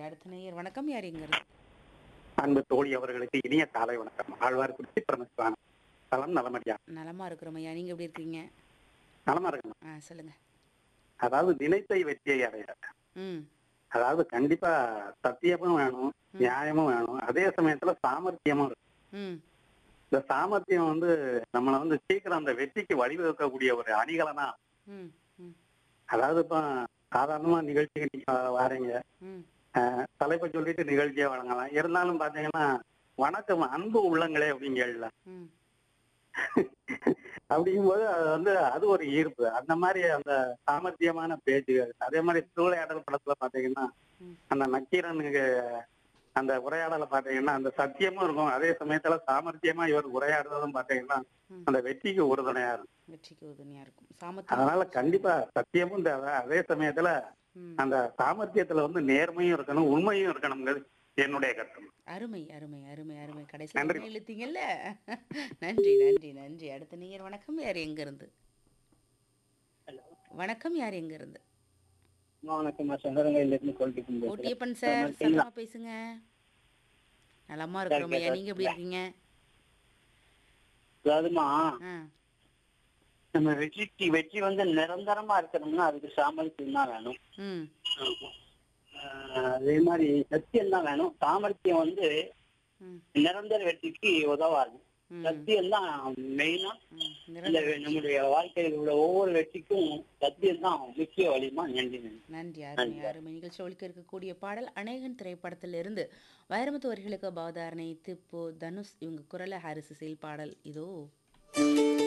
அடுத்த நேயர் வணக்கம். யார் எங்கிருந்து? அன்பு தோழி அவர்களுக்கு இனிய காலை வணக்கம். ஆழ்வார்குறிச்சி பிரமசிவானம். நலம் நலமடியா? நலமா இருக்கிறோம் ஐயா. நீங்க எப்படி இருக்கீங்க? நலமா இருக்கணும். சொல்லுங்க. அதாவது நினைத்த வெற்றியை அடைய. ம். அதாவது கண்டிப்பா சத்தியமும் வேணும், ம். நியாயமும் வேணும். அதே சமயத்துல சாமர்த்தியமும் இருக்கும். ம். இந்த சாமர்த்தியம் நம்மள சீக்கிரம் அந்த வெற்றிக்கு வழிவகுக்கக்கூடிய ஒரு அணிகலனா. ம். ம். அதாவது இப்ப சாதாரணமா நிகழ்ச்சிக்கு நீங்க வாரீங்க. ம். தலைப்பை சொல்லிட்டு நிகழ்ச்சியை வழங்கலாம். இருந்தாலும் பாத்தீங்கன்னா, வணக்கம் அன்பு உள்ளங்களே அப்படிங்கல. ம். அப்படிங்கும்போது அது ஒரு ஈர்ப்பு. அந்த மாதிரி அந்த சாமர்த்தியமான பேச்சுகள். அதே மாதிரி திருவிளையாடல் படத்துல பாத்தீங்கன்னா, ம். அந்த நக்கீரனுக்கு அந்த உரையாடலை பாத்தீங்கன்னா, அந்த சத்தியமும் இருக்கும். அதே சமயத்துல சாமர்த்தியமா இவர் உரையாடுறதும் பாத்தீங்கன்னா, ம். அந்த வெற்றிக்கு உறுதுணையா இருக்கும். வெற்றிக்கு உறுதுணையா இருக்கும். சாமர்த்தியம். அதனால கண்டிப்பா சத்தியமும் தேவை. அதே சமயத்துல ம். அந்த சாமர்த்தியத்துல நேர்மையும் இருக்கணும், உண்மையும் இருக்கணுங்கிறது என்னுடைய கருத்து. அருமை, அருமை, அருமை, அருமை. கடைசியில நன்றி. உண்மை இழுத்தீங்கல்ல. நன்றி, நன்றி, நன்றி. அடுத்த நேயர் வணக்கம். யார் எங்கிருந்து? வணக்கம். யார் எங்கிருந்து? வணக்கம். சங்கரங்கையிலிருந்து பேசுறேன். கோட்டியப்பன் நலமா சார், இருக்கீங்களா? சத்தமா பேசுங்க. நலமா இருக்கிறோம் ஐயா. நீங்க எப்படி இருக்கீங்க? அதாவதுமா, ஆ. நம்ம வெற்றி நிரந்தரமா இருக்கணும்னா அதுக்கு சாமர்த்தியம் தான் வேணும். ம். அதே மாதிரி சத்தியம் தான் வேணும். சாமர்த்தியம் ம். நிரந்தர வெற்றிக்கு உதவாது. ம். சத்தியம் தான் மெயினா. ம். இந்த நிரந்தர நம்முடைய வாழ்க்கையில் உள்ள ஒவ்வொரு வெற்றிக்கும் சத்தியம் தான் முக்கிய வழிமா. நன்றி. நன்றி. அருமை, அருமை. நிகழ்ச்சி ஒழிக்க இருக்கக்கூடிய பாடல் அநேகன் திரைப்படத்திலிருந்து வைரமுத்து அவர்களுக்கு பாவதாரணை, திப்பு, தனுஷ் இவங்க குரல ஹாரிஸ் இசையில் பாடல் இதோ.